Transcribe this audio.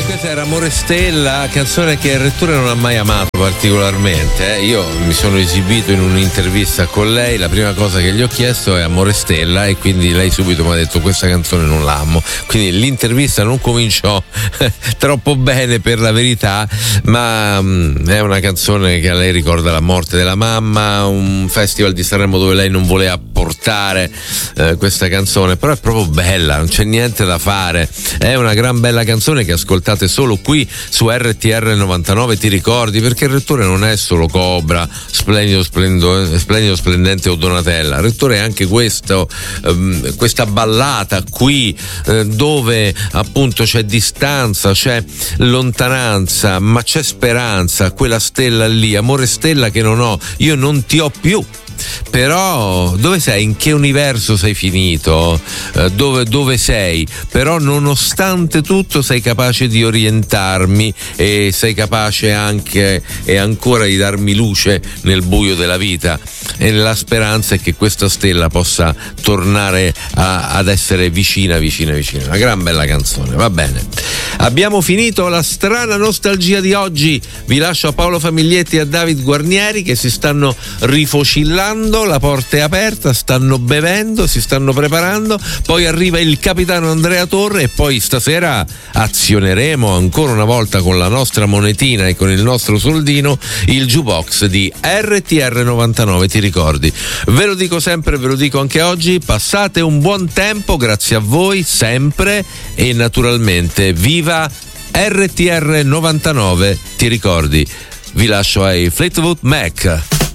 Questa era Amore Stella, canzone che il rettore non ha mai amato particolarmente. Io mi sono esibito in un'intervista con lei, la prima cosa che gli ho chiesto è Amore Stella e quindi lei subito mi ha detto questa canzone non l'amo. Quindi l'intervista non cominciò troppo bene, per la verità, ma è una canzone che a lei ricorda la morte della mamma, un festival di Sanremo dove lei non voleva portare questa canzone, però è proprio bella, non c'è niente da fare, è una gran bella canzone che ascoltate solo qui su RTR 99, ti ricordi, perché il rettore non è solo Cobra, Splendido Splendente o Donatella, il rettore è anche questo, questa ballata qui dove appunto c'è distanza, c'è lontananza, ma c'è speranza, quella stella lì, amore stella che non ho, io non ti ho più. Però dove sei? In che universo sei finito? Dove sei? Però nonostante tutto sei capace di orientarmi e sei capace anche e ancora di darmi luce nel buio della vita, e la speranza è che questa stella possa tornare ad essere vicina. Una gran bella canzone, va bene. Abbiamo finito la strana nostalgia di oggi. Vi lascio a Paolo Famiglietti e a David Guarnieri che si stanno rifocillando, la porta è aperta, stanno bevendo, si stanno preparando, poi arriva il capitano Andrea Torre e poi stasera azioneremo ancora una volta con la nostra monetina e con il nostro soldino il jukebox di RTR 99, ti ricordi? Ve lo dico sempre, ve lo dico anche oggi, passate un buon tempo, grazie a voi sempre, e naturalmente viva RTR 99, ti ricordi? Vi lascio ai Fleetwood Mac.